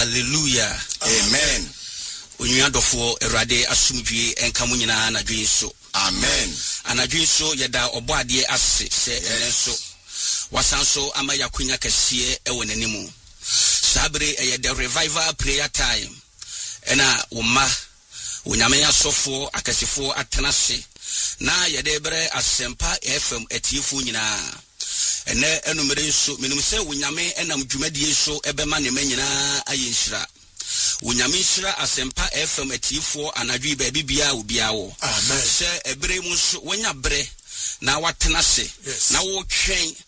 Hallelujah. Amen. Unyadofo erade asumdwe enka mu nyina na dwen so. Amen. Anadwen so yeda oboade ase se enenso. Wasanso ama yakunya kese ewo nanimu. Sabre the revival prayer time. Ena woma unyame asofo akasifo atenase na yedebre asempa FM etifu nyina. Ene enumere so minum se unyame enam dwumadie so ebema ne manyina ayenhira. Unyame hira asempa FM etifu anadwi ba bibia obia wo. Amen. Se ebre mu so wonya bre na watenase na wo twen